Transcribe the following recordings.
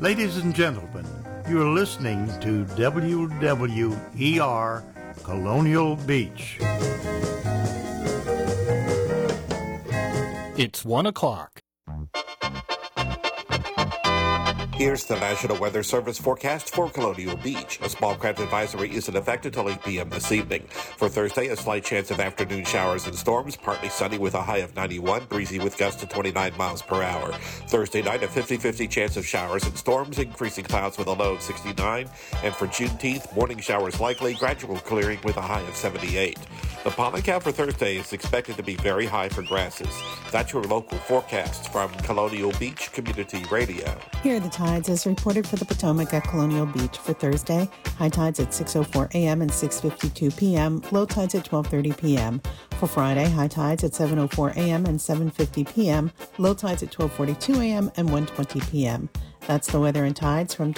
Ladies and gentlemen, you are listening to WWER Colonial Beach. It's 1 o'clock. Here's the National Weather Service forecast for Colonial Beach. A small craft advisory is in effect until 8 p.m. this evening. For Thursday, a slight chance of afternoon showers and storms, partly sunny with a high of 91, breezy with gusts to 29 miles per hour. Thursday night, a 50-50 chance of showers and storms, increasing clouds with a low of 69. And for Juneteenth, morning showers likely, gradual clearing with a high of 78. The pollen count for Thursday is expected to be very high for grasses. That's your local forecast from Colonial Beach Community Radio. Here are the tides as reported for the Potomac at Colonial Beach for Thursday. High tides at 6:04 a.m. and 6:52 p.m. Low tides at 12:30 p.m. For Friday, high tides at 7:04 a.m. and 7:50 p.m. Low tides at 12:42 a.m. and 1:20 p.m. That's the weather and tides from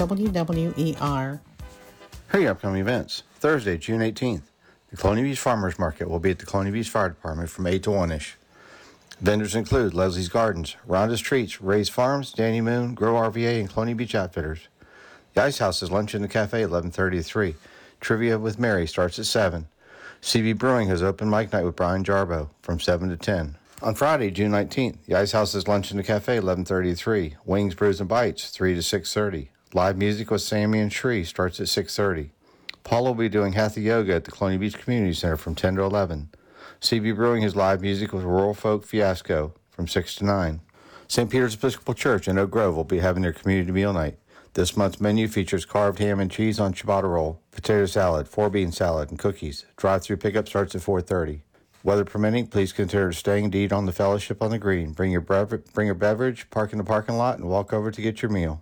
WWER. Here are your upcoming events. Thursday, June 18th. The Colonial Beach Farmers Market will be at the Colonial Beach Fire Department from 8 to 1-ish. Vendors include Leslie's Gardens, Rhonda's Treats, Ray's Farms, Danny Moon, Grow RVA, and Colonial Beach Outfitters. The Ice House is lunch in the cafe 11:30 to 3. Trivia with Mary starts at 7. CB Brewing has open mic night with Brian Jarbo from 7 to 10. On Friday, June 19th, the Ice House is lunch in the cafe 11:30 to 3. Wings, Brews, and Bites 3 to 6:30. Live music with Sammy and Shree starts at 6:30. Paul will be doing Hatha Yoga at the Colonial Beach Community Center from 10 to 11. CB Brewing has live music with Rural Folk Fiasco from 6 to 9. St. Peter's Episcopal Church in Oak Grove will be having their community meal night. This month's menu features carved ham and cheese on ciabatta roll, potato salad, 4-bean salad, and cookies. Drive-through pickup starts at 4:30. Weather permitting, please consider staying to eat on the Fellowship on the Green. Bring your beverage, park in the parking lot, and walk over to get your meal.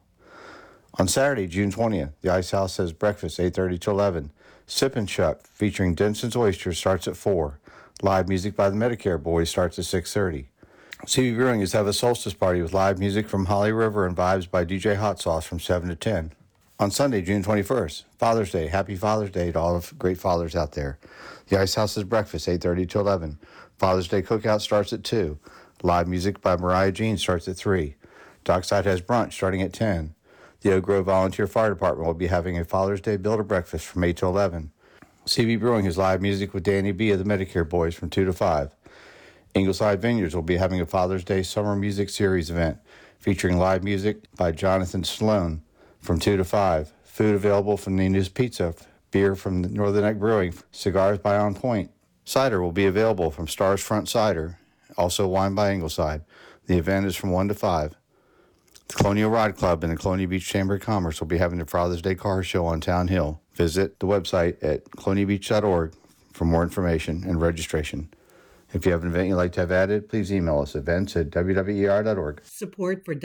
On Saturday, June 20th, the Ice House has breakfast 8:30 to 11. Sip and Shuck featuring Denson's Oysters starts at 4. Live music by the Medicare Boys starts at 6:30. CB Brewing is have a solstice party with live music from Holly River and vibes by DJ Hot Sauce from 7 to 10. On Sunday, June 21st, Father's Day. Happy Father's Day to all the great fathers out there. The Ice House has breakfast 8:30 to 11. Father's Day cookout starts at 2. Live music by Mariah Jean starts at 3. Dockside has brunch starting at 10. The Oak Grove Volunteer Fire Department will be having a Father's Day Builder Breakfast from 8 to 11. CB Brewing has live music with Danny B. of the Medicare Boys from 2 to 5. Ingleside Vineyards will be having a Father's Day Summer Music Series event featuring live music by Jonathan Sloan from 2 to 5. Food available from Nina's Pizza, beer from Northern Neck Brewing, cigars by On Point. Cider will be available from Stars Front Cider, also wine by Ingleside. The event is from 1 to 5. The Colonial Ride Club and the Colonial Beach Chamber of Commerce will be having their Father's Day car show on Town Hill. Visit the website at colonialbeach.org for more information and registration. If you have an event you'd like to have added, please email us events@wwer.org. Support for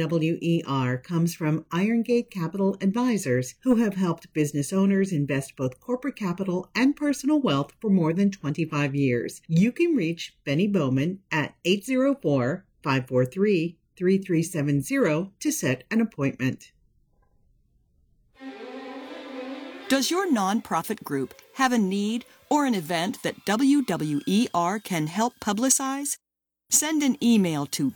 WWER comes from Irongate Capital Advisors, who have helped business owners invest both corporate capital and personal wealth for more than 25 years. You can reach Benny Bowman at 804-543-3370 to set an appointment. Does your nonprofit group have a need or an event that WWER can help publicize? Send an email to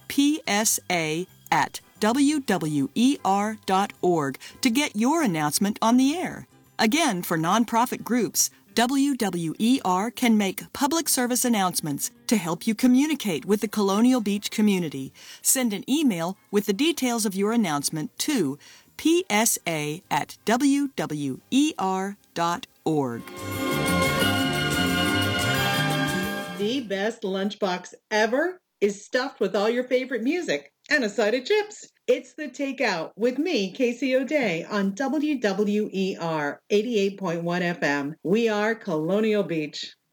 psa@wwer.org to get your announcement on the air. Again, for nonprofit groups, WWER can make public service announcements to help you communicate with the Colonial Beach community. Send an email with the details of your announcement to psa@wwer.org. The best lunchbox ever is stuffed with all your favorite music and a side of chips. It's The Takeout with me, Casey O'Day, on WWER 88.1 FM. We are Colonial Beach.